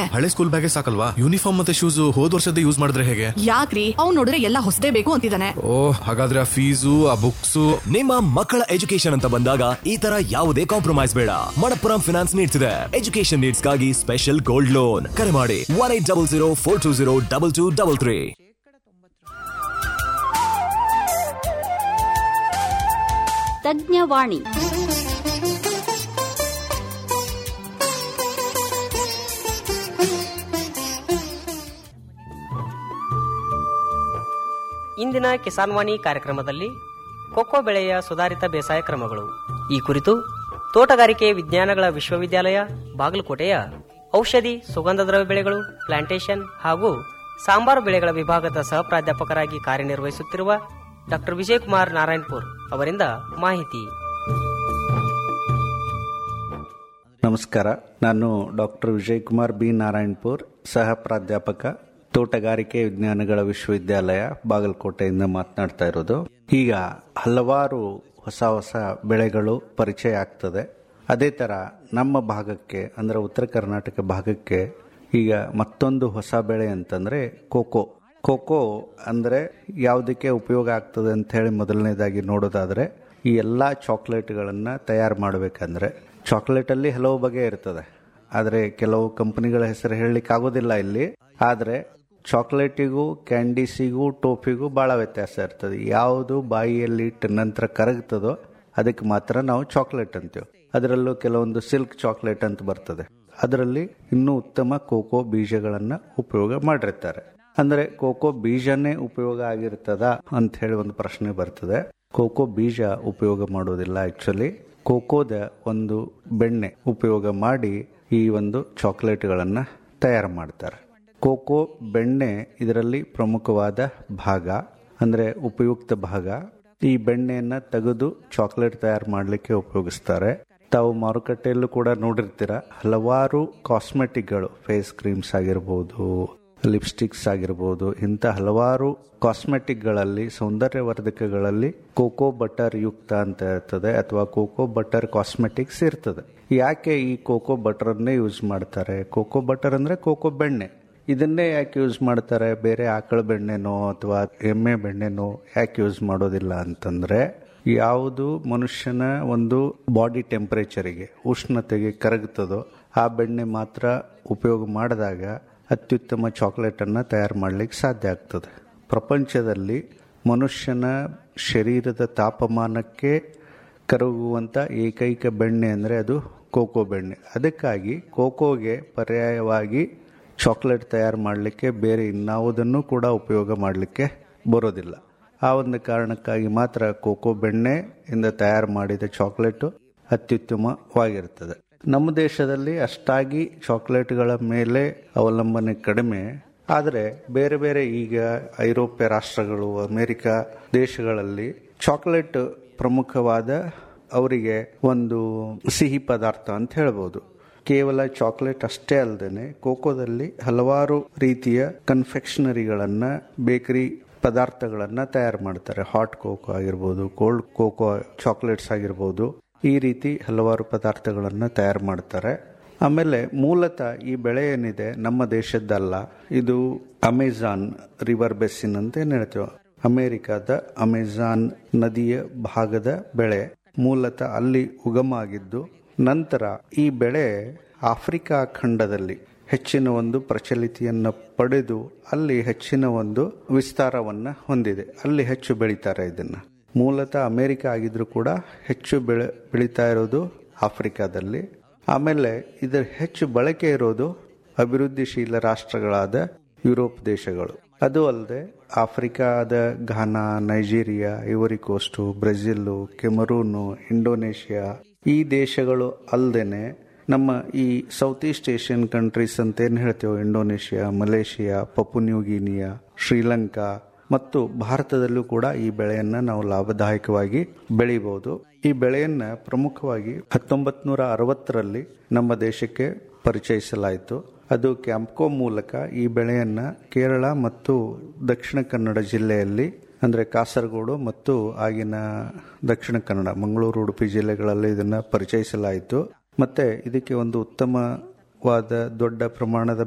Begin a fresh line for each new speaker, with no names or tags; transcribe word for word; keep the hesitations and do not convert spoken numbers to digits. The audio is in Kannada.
ಹಳೆ ಸ್ಕೂಲ್ ಬ್ಯಾಗೇ ಸಾಕಲ್ವಾ? ಯೂನಿಫಾರ್ಮ್ ಮತ್ತೆ ಶೂಸ್ ಹೋದ್ ವರ್ಷದ ಯೂಸ್ ಮಾಡಿದ್ರೆ ಹೇಗೆ?
ಯಾಕ್ರಿ, ಅವ್ನು ನೋಡಿದ್ರೆ ಎಲ್ಲ ಹೊಸದೇ ಬೇಕು ಅಂತಿದ್ದಾನೆ.
ಓ, ಹಾಗಾದ್ರೆ ಆ ಫೀಸು ಆ ಬುಕ್ಸ್.
ನಿಮ್ಮ ಮಕ್ಕಳ ಎಜುಕೇಶನ್ ಅಂತ ಬಂದಾಗ ಈ ತರ ಯಾವುದೇ ಕಾಂಪ್ರಮೈಸ್ ಬೇಡ. ಮಣಪ್ಪುರಂ ಫಿನಾನ್ಸ್ ನೀಡ್ಸ್ ಇದೆ ಎಜುಕೇಶನ್ ನೀಡ್ಸ್ ಗಾಗಿ ಸ್ಪೆಷಲ್ ಗೋಲ್ಡ್ ಲೋನ್. ಕರೆ ಮಾಡಿ one eight double zero four two zero double two double three.
Tajnavani.
ಇಂದಿನ ಕಿಸಾನ್ ವಾಣಿ ಕಾರ್ಯಕ್ರಮದಲ್ಲಿ ಕೊಕ್ಕೋ ಬೆಳೆಯ ಸುಧಾರಿತ ಬೇಸಾಯ ಕ್ರಮಗಳು ಈ ಕುರಿತು ತೋಟಗಾರಿಕೆ ವಿಜ್ಞಾನಗಳ ವಿಶ್ವವಿದ್ಯಾಲಯ ಬಾಗಲಕೋಟೆಯ ಔಷಧಿ ಸುಗಂಧ ದ್ರವ್ಯ ಬೆಳೆಗಳು ಪ್ಲಾಂಟೇಶನ್ ಹಾಗೂ ಸಾಂಬಾರು ಬೆಳೆಗಳ ವಿಭಾಗದ ಸಹ ಪ್ರಾಧ್ಯಾಪಕರಾಗಿ ಕಾರ್ಯನಿರ್ವಹಿಸುತ್ತಿರುವ ಡಾಕ್ಟರ್ ವಿಜಯಕುಮಾರ್ ನಾರಾಯಣಪುರ್ ಅವರಿಂದ ಮಾಹಿತಿ.
ನಮಸ್ಕಾರ, ನಾನು ಡಾಕ್ಟರ್ ವಿಜಯಕುಮಾರ್ ಬಿ ನಾರಾಯಣಪುರ್, ಸಹ ಪ್ರಾಧ್ಯಾಪಕ, ತೋಟಗಾರಿಕೆ ವಿಜ್ಞಾನಗಳ ವಿಶ್ವವಿದ್ಯಾಲಯ ಬಾಗಲಕೋಟೆಯಿಂದ ಮಾತನಾಡ್ತಾ ಇರೋದು. ಈಗ ಹಲವಾರು ಹೊಸ ಹೊಸ ಬೆಳೆಗಳು ಪರಿಚಯ ಆಗ್ತದೆ. ಅದೇ ಥರ ನಮ್ಮ ಭಾಗಕ್ಕೆ ಅಂದರೆ ಉತ್ತರ ಕರ್ನಾಟಕ ಭಾಗಕ್ಕೆ ಈಗ ಮತ್ತೊಂದು ಹೊಸ ಬೆಳೆ ಅಂತಂದರೆ ಕೋಕೋ. ಕೋಕೋ ಅಂದರೆ ಯಾವುದಕ್ಕೆ ಉಪಯೋಗ ಆಗ್ತದೆ ಅಂತ ಹೇಳಿ ಮೊದಲನೇದಾಗಿ ನೋಡೋದಾದರೆ, ಈ ಎಲ್ಲ ಚಾಕ್ಲೇಟ್ಗಳನ್ನು ತಯಾರು ಮಾಡಬೇಕಂದ್ರೆ ಚಾಕ್ಲೇಟಲ್ಲಿ ಹಲವು ಬಗೆ ಇರ್ತದೆ. ಆದರೆ ಕೆಲವು ಕಂಪನಿಗಳ ಹೆಸರು ಹೇಳಲಿಕ್ಕೆ ಆಗೋದಿಲ್ಲ ಇಲ್ಲಿ. ಆದರೆ ಚಾಕ್ಲೇಟಿಗೂ ಕ್ಯಾಂಡೀಸಿಗೂ ಟೋಫಿಗೂ ಭಾಳ ವ್ಯತ್ಯಾಸ ಇರ್ತದೆ. ಯಾವುದು ಬಾಯಿಯಲ್ಲಿ ಇಟ್ಟ ನಂತರ ಕರಗ್ತದೋ ಅದಕ್ಕೆ ಮಾತ್ರ ನಾವು ಚಾಕ್ಲೇಟ್ ಅಂತೀವಿ. ಅದರಲ್ಲೂ ಕೆಲವೊಂದು ಸಿಲ್ಕ್ ಚಾಕ್ಲೇಟ್ ಅಂತ ಬರ್ತದೆ. ಅದರಲ್ಲಿ ಇನ್ನೂ ಉತ್ತಮ ಕೋಕೋ ಬೀಜಗಳನ್ನು ಉಪಯೋಗ ಮಾಡಿರ್ತಾರೆ. ಅಂದರೆ ಕೋಕೋ ಬೀಜನೇ ಉಪಯೋಗ ಆಗಿರ್ತದ ಅಂತ ಹೇಳಿ ಒಂದು ಪ್ರಶ್ನೆ ಬರ್ತದೆ. ಕೋಕೋ ಬೀಜ ಉಪಯೋಗ ಮಾಡೋದಿಲ್ಲ. ಆಕ್ಚುಲಿ ಕೋಕೋದ ಒಂದು ಬೆಣ್ಣೆ ಉಪಯೋಗ ಮಾಡಿ ಈ ಒಂದು ಚಾಕ್ಲೇಟ್ಗಳನ್ನು ತಯಾರು ಮಾಡ್ತಾರೆ. ಕೋಕೋ ಬೆಣ್ಣೆ ಇದರಲ್ಲಿ ಪ್ರಮುಖವಾದ ಭಾಗ, ಅಂದರೆ ಉಪಯುಕ್ತ ಭಾಗ. ಈ ಬೆಣ್ಣೆಯನ್ನು ತೆಗೆದು ಚಾಕ್ಲೇಟ್ ತಯಾರು ಮಾಡಲಿಕ್ಕೆ ಉಪಯೋಗಿಸ್ತಾರೆ. ತಾವು ಮಾರುಕಟ್ಟೆಯಲ್ಲೂ ಕೂಡ ನೋಡಿರ್ತೀರ, ಹಲವಾರು ಕಾಸ್ಮೆಟಿಕ್ಗಳು, ಫೇಸ್ ಕ್ರೀಮ್ಸ್ ಆಗಿರ್ಬೋದು, ಲಿಪ್ಸ್ಟಿಕ್ಸ್ ಆಗಿರ್ಬೋದು, ಇಂಥ ಹಲವಾರು ಕಾಸ್ಮೆಟಿಕ್ಗಳಲ್ಲಿ, ಸೌಂದರ್ಯವರ್ಧಕಗಳಲ್ಲಿ ಕೋಕೋ ಬಟರ್ ಯುಕ್ತ ಅಂತ ಇರ್ತದೆ ಅಥವಾ ಕೋಕೋ ಬಟರ್ ಕಾಸ್ಮೆಟಿಕ್ಸ್ ಇರ್ತದೆ. ಯಾಕೆ ಈ ಕೋಕೋ ಬಟರನ್ನೇ ಯೂಸ್ ಮಾಡ್ತಾರೆ? ಕೋಕೋ ಬಟರ್ ಅಂದರೆ ಕೋಕೋ ಬೆಣ್ಣೆ. ಇದನ್ನೇ ಯಾಕೆ ಯೂಸ್ ಮಾಡ್ತಾರೆ? ಬೇರೆ ಆಕಳ ಬೆಣ್ಣೆನೋ ಅಥವಾ ಎಮ್ಮೆ ಬೆಣ್ಣೆನೋ ಯಾಕೆ ಯೂಸ್ ಮಾಡೋದಿಲ್ಲ ಅಂತಂದರೆ, ಯಾವುದು ಮನುಷ್ಯನ ಒಂದು ಬಾಡಿ ಟೆಂಪರೇಚರಿಗೆ, ಉಷ್ಣತೆಗೆ ಕರಗುತ್ತದೋ ಆ ಬೆಣ್ಣೆ ಮಾತ್ರ ಉಪಯೋಗ ಮಾಡಿದಾಗ ಅತ್ಯುತ್ತಮ ಚಾಕ್ಲೇಟನ್ನು ತಯಾರು ಮಾಡಲಿಕ್ಕೆ ಸಾಧ್ಯ ಆಗ್ತದೆ. ಪ್ರಪಂಚದಲ್ಲಿ ಮನುಷ್ಯನ ಶರೀರದ ತಾಪಮಾನಕ್ಕೆ ಕರಗುವಂಥ ಏಕೈಕ ಬೆಣ್ಣೆ ಅಂದರೆ ಅದು ಕೋಕೋ ಬೆಣ್ಣೆ. ಅದಕ್ಕಾಗಿ ಕೋಕೋಗೆ ಪರ್ಯಾಯವಾಗಿ ಚಾಕ್ಲೇಟ್ ತಯಾರು ಮಾಡಲಿಕ್ಕೆ ಬೇರೆ ಇನ್ಯಾವುದನ್ನು ಕೂಡ ಉಪಯೋಗ ಮಾಡಲಿಕ್ಕೆ ಬರೋದಿಲ್ಲ. ಆ ಒಂದು ಕಾರಣಕ್ಕಾಗಿ ಮಾತ್ರ ಕೋಕೋ ಬೆಣ್ಣೆಯಿಂದ ತಯಾರು ಮಾಡಿದ ಚಾಕ್ಲೇಟು ಅತ್ಯುತ್ತಮವಾಗಿರ್ತದೆ. ನಮ್ಮ ದೇಶದಲ್ಲಿ ಅಷ್ಟಾಗಿ ಚಾಕ್ಲೇಟ್ಗಳ ಮೇಲೆ ಅವಲಂಬನೆ ಕಡಿಮೆ. ಆದರೆ ಬೇರೆ ಬೇರೆ ಈಗ ಐರೋಪ್ಯ ರಾಷ್ಟ್ರಗಳು, ಅಮೆರಿಕ ದೇಶಗಳಲ್ಲಿ ಚಾಕ್ಲೇಟ್ ಪ್ರಮುಖವಾದ ಅವರಿಗೆ ಒಂದು ಸಿಹಿ ಪದಾರ್ಥ ಅಂತ ಹೇಳ್ಬೋದು. ಕೇವಲ ಚಾಕ್ಲೇಟ್ ಅಷ್ಟೇ ಅಲ್ಲದೆ ಕೋಕೋದಲ್ಲಿ ಹಲವಾರು ರೀತಿಯ ಕನ್ಫೆಕ್ಷನರಿಗಳನ್ನು, ಬೇಕರಿ ಪದಾರ್ಥಗಳನ್ನು ತಯಾರು ಮಾಡ್ತಾರೆ. ಹಾಟ್ ಕೋಕೋ ಆಗಿರ್ಬೋದು, ಕೋಲ್ಡ್ ಕೋಕೋ ಚಾಕ್ಲೇಟ್ಸ್ ಆಗಿರ್ಬೋದು, ಈ ರೀತಿ ಹಲವಾರು ಪದಾರ್ಥಗಳನ್ನು ತಯಾರು ಮಾಡ್ತಾರೆ. ಆಮೇಲೆ ಮೂಲತಃ ಈ ಬೆಳೆ ಏನಿದೆ ನಮ್ಮ ದೇಶದ್ದಲ್ಲ. ಇದು ಅಮೆಜಾನ್ ರಿವರ್ ಬೆಸ್ಸಿನ್ ಅಂತ ಏನು ಹೇಳ್ತೇವೆ, ಅಮೆರಿಕದ ಅಮೆಜಾನ್ ನದಿಯ ಭಾಗದ ಬೆಳೆ. ಮೂಲತಃ ಅಲ್ಲಿ ಉಗಮ ಆಗಿದ್ದು ನಂತರ ಈ ಬೆಳೆ ಆಫ್ರಿಕಾ ಖಂಡದಲ್ಲಿ ಹೆಚ್ಚಿನ ಒಂದು ಪ್ರಚಲಿತಿಯನ್ನು ಪಡೆದು ಅಲ್ಲಿ ಹೆಚ್ಚಿನ ಒಂದು ವಿಸ್ತಾರವನ್ನು ಹೊಂದಿದೆ. ಅಲ್ಲಿ ಹೆಚ್ಚು ಬೆಳೀತಾರೆ ಇದನ್ನು. ಮೂಲತಃ ಅಮೆರಿಕ ಆಗಿದ್ರೂ ಕೂಡ ಹೆಚ್ಚು ಬೆಳೆ ಬೆಳೀತಾ ಇರೋದು ಆಫ್ರಿಕಾದಲ್ಲಿ. ಆಮೇಲೆ ಇದರ ಹೆಚ್ಚು ಬಳಕೆ ಇರೋದು ಅಭಿವೃದ್ಧಿಶೀಲ ರಾಷ್ಟ್ರಗಳಾದ ಯುರೋಪ್ ದೇಶಗಳು. ಅದು ಅಲ್ಲದೆ ಆಫ್ರಿಕಾದ Ghana, Nigeria, ivory coast, ಬ್ರೆಜಿಲ್ಲು, ಕೆಮರೂನು, Indonesia ಈ ದೇಶಗಳು ಅಲ್ಲದೆ ನಮ್ಮ ಈ ಸೌತ್ ಈಸ್ಟ್ ಏಷ್ಯನ್ ಕಂಟ್ರೀಸ್ ಅಂತ ಏನು ಹೇಳ್ತೇವೆ, Indonesia, Malaysia, Papua new Guinea, Sri Lanka ಮತ್ತು ಭಾರತದಲ್ಲೂ ಕೂಡ ಈ ಬೆಳೆಯನ್ನು ನಾವು ಲಾಭದಾಯಕವಾಗಿ ಬೆಳಿಬಹುದು. ಈ ಬೆಳೆಯನ್ನು ಪ್ರಮುಖವಾಗಿ ಹತ್ತೊಂಬತ್ತು ನೂರ ಅರವತ್ತರಲ್ಲಿ ನಮ್ಮ ದೇಶಕ್ಕೆ ಪರಿಚಯಿಸಲಾಯಿತು. ಅದು ಕ್ಯಾಂಪ್ಕೋ ಮೂಲಕ ಈ ಬೆಳೆಯನ್ನು ಕೇರಳ ಮತ್ತು ದಕ್ಷಿಣ ಕನ್ನಡ ಜಿಲ್ಲೆಯಲ್ಲಿ, ಅಂದರೆ ಕಾಸರಗೋಡು ಮತ್ತು ಆಗಿನ ದಕ್ಷಿಣ ಕನ್ನಡ, ಮಂಗಳೂರು, ಉಡುಪಿ ಜಿಲ್ಲೆಗಳಲ್ಲಿ ಇದನ್ನು ಪರಿಚಯಿಸಲಾಯಿತು. ಮತ್ತು ಇದಕ್ಕೆ ಒಂದು ಉತ್ತಮವಾದ ದೊಡ್ಡ ಪ್ರಮಾಣದ